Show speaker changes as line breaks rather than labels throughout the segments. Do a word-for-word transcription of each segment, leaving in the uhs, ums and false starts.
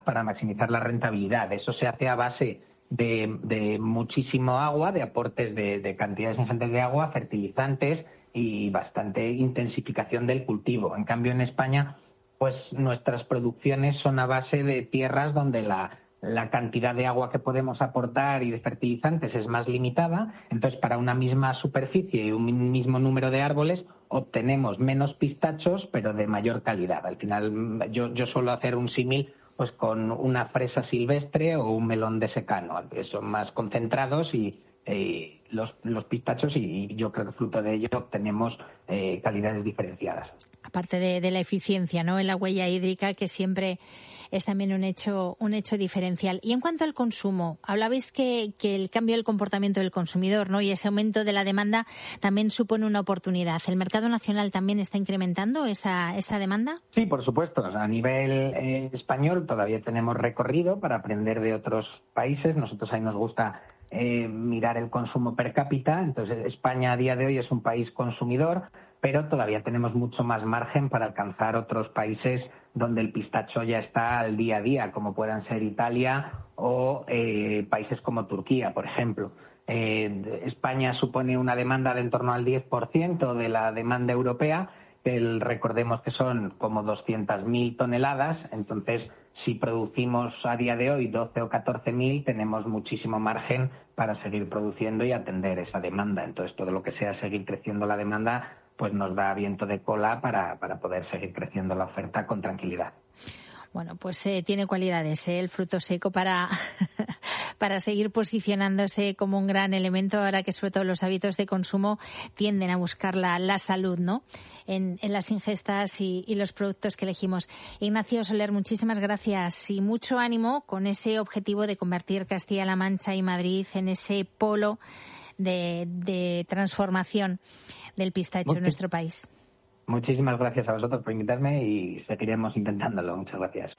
para maximizar la rentabilidad. Eso se hace a base de, de muchísimo agua, de aportes de, de cantidades ingentes de agua, fertilizantes y bastante intensificación del cultivo. En cambio, en España, pues nuestras producciones son a base de tierras donde la, la cantidad de agua que podemos aportar y de fertilizantes es más limitada. Entonces, para una misma superficie y un mismo número de árboles, obtenemos menos pistachos, pero de mayor calidad. Al final, yo, yo suelo hacer un símil pues con una fresa silvestre o un melón de secano, que son más concentrados y eh, los, los pistachos, y, y yo creo que fruto de ello obtenemos eh, calidades diferenciadas.
Aparte de, de la eficiencia, ¿no?, en la huella hídrica, que siempre es también un hecho un hecho diferencial. Y en cuanto al consumo, hablabais que, que el cambio del comportamiento del consumidor, ¿no?, y ese aumento de la demanda también supone una oportunidad. ¿El mercado nacional también está incrementando esa, esa demanda?
Sí, por supuesto. O sea, a nivel eh, español todavía tenemos recorrido para aprender de otros países. Nosotros ahí nos gusta eh, mirar el consumo per cápita. Entonces, España a día de hoy es un país consumidor, pero todavía tenemos mucho más margen para alcanzar otros países donde el pistacho ya está al día a día, como puedan ser Italia o eh, países como Turquía, por ejemplo. Eh, España supone una demanda de en torno al diez por ciento de la demanda europea. El, recordemos que son como doscientas mil toneladas, entonces si producimos a día de hoy doce o catorce mil, tenemos muchísimo margen para seguir produciendo y atender esa demanda. Entonces, todo lo que sea seguir creciendo la demanda, pues nos da viento de cola para, para poder seguir creciendo la oferta con tranquilidad.
Bueno, pues eh, tiene cualidades, ¿eh?, el fruto seco para, para seguir posicionándose como un gran elemento, ahora que sobre todo los hábitos de consumo tienden a buscar la, la salud, ¿no?, en, en las ingestas y, y los productos que elegimos. Ignacio Soler, muchísimas gracias y mucho ánimo con ese objetivo de convertir Castilla-La Mancha y Madrid en ese polo de, de transformación del pistacho Muchis- en nuestro país.
Muchísimas gracias a vosotros por invitarme y seguiremos intentándolo. Muchas gracias.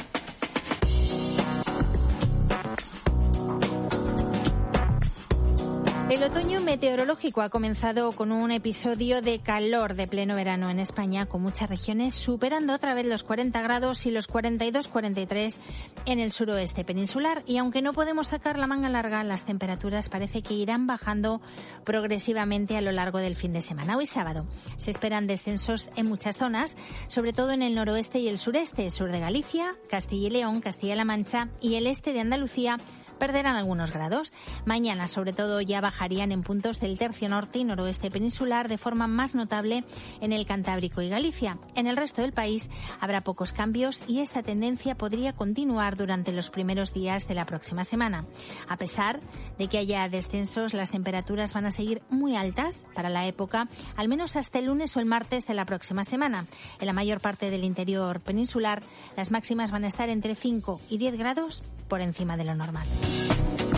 El otoño meteorológico ha comenzado con un episodio de calor de pleno verano en España, con muchas regiones superando otra vez los cuarenta grados y los cuarenta y dos cuarenta y tres en el suroeste peninsular. Y aunque no podemos sacar la manga larga, las temperaturas parece que irán bajando progresivamente a lo largo del fin de semana. Hoy sábado se esperan descensos en muchas zonas, sobre todo en el noroeste y el sureste, sur de Galicia, Castilla y León, Castilla-La Mancha y el este de Andalucía perderán algunos grados. Mañana, sobre todo, ya bajarían en puntos del tercio norte y noroeste peninsular, de forma más notable en el Cantábrico y Galicia. En el resto del país habrá pocos cambios y esta tendencia podría continuar durante los primeros días de la próxima semana. A pesar de que haya descensos, las temperaturas van a seguir muy altas para la época, al menos hasta el lunes o el martes de la próxima semana. En la mayor parte del interior peninsular, las máximas van a estar entre cinco y diez grados por encima de lo normal.